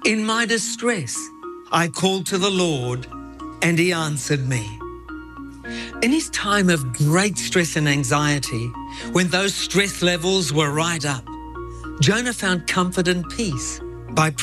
In my distress, I called to the Lord and he answered me. In his time of great stress and anxiety, when those stress levels were right up, Jonah found comfort and peace by